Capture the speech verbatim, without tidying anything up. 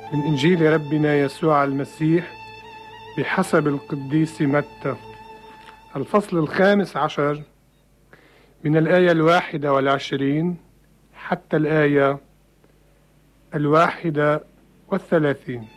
من إنجيل ربنا يسوع المسيح بحسب القديس متى، الفصل الخامس عشر، من الآية الواحدة والعشرين حتى الآية الواحدة والثلاثين.